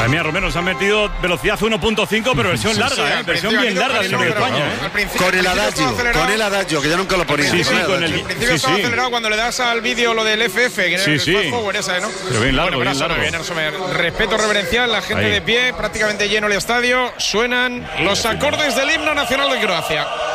mía, Romero, nos han metido velocidad 1.5, pero versión larga, versión bien larga del Himno de España. Con el adagio, que ya nunca lo ponía. Sí, con el principio estaba acelerado cuando le das al vídeo lo del FF, que era el Fast Forward esa, ¿no? Pero bien largo, bueno, bien largo. Respeto reverencial, la gente de pie, prácticamente lleno el estadio. Suenan los acordes del himno nacional de Croacia.